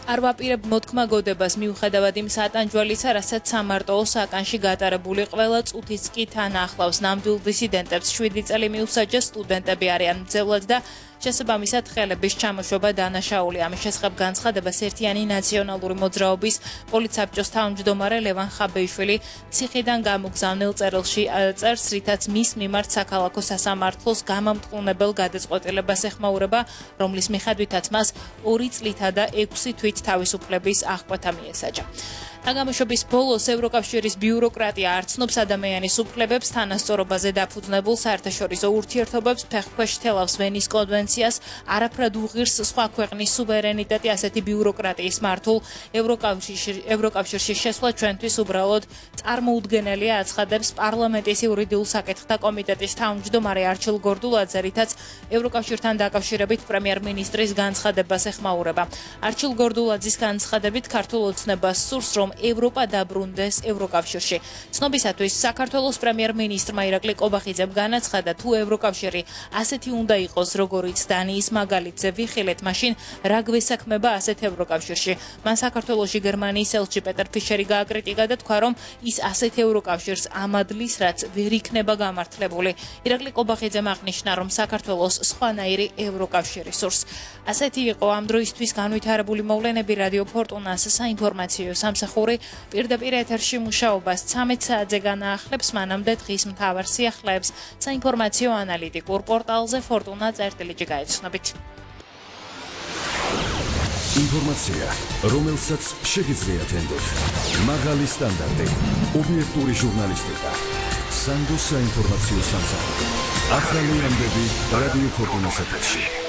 არ ვაპირებ მოთქმა გოდებას მიუხედავად იმ სატანჯვალისა, რასაც სამარტოო საკანში გატარებული ყველა წუთიც კი თან ახლავს ნამდვილ დისიდენტებს 7 წელი მიუსაჯეს სტუდენტები არიან მძევლად და შესაბამისად ხელების ჩამოშობა დანაშაული. ამის შესახებ განცხადებას ერთიანი ნაციონალური მოძრაობის პოლიცსაბჭოს თავმჯდომარე ლევან ხაბეიშვილი ციხიდან გამოგზავნილ წერილში წერს, რითაც მის მიმართ საქალაქო სასამართლოს გამამტყუნებელ გადაწყვეტილებას ეხმაურება, რომლის მიხედვითაც მას 2 წლითა და 6 თვით თავისუფლების აღკვეთა მიესაჯა. Თაგამოშობის ბოლოს ევროკავშირის ბიუროკრატია არ ცნობს ადამიანის უფლებებს, თანასწორობაზე დაფუძნებულ საერთაშორისო ურთიერთობებს, ფეხქვეშ თელავს ვენის კონვენციას, არაფრად უღირს სხვა ქვეყნის სუვერენიტეტი, ასეთი ბიუროკრატიის მართულ ევროკავშირში შესვლა ჩვენთვის უბრალოდ წარმოუდგენელია, აცხადებს პარლამენტის იურიდიულ საკითხთა კომიტეტის თავმჯდომარე არჩილ გორდულაძე, რითაც ევროკავშირთან დაკავშირებით პრემიერ-მინისტრის განცხადებას ეხმაურება. არჩილ გორდულაძის განცხადებით ქართულ ოცნებას სურს, რომ ევროპა დაბრუნდეს ევროკავშირში. ცნობისათვის საქართველოს პრემიერ-მინისტრმა ირაკლი ყობახიძემ განაცხადა, თუ ევროკავშირი ასეთი უნდა იყოს, როგორიც დანიის მაგალითზე ვიხილეთ, მაშინ რა გვესაქმება ასეთ ევროკავშირში. მან საქართველოში გერმანიის ელჩი პეტერ ფიშერი გააკრიტიკა და თქვა, რომ ის ასეთ ევროკავშირს ამადლის, რაც ვერ იქნება გამართლებული. ირაკლი ყობახიძემ აღნიშნა, რომ საქართველოს სხვანაირი ევროკავშირი სურს. ასეთი იყო ამ დროისთვის განვითარებული მოვლენები რადიო ფორტუნას საინფორმაციო სამსახური პირდაპირ ეთერში მუშაობას 13 საათზე განაახლებს, მანამდე დღის მთავარ სიახლეებს საინფორმაციო ანალიტიკურ პორტალზე fortuna.rt გაეცნობით. ინფორმაცია, რომელსაც შეგიძლიათ ენდოთ. მაღალი სტანდარტი, ობიექტური ჟურნალისტიკა. სანდოს საინფორმაციო სამსახური. ახალი ამბები რადიო ფორტუნას ეთერში.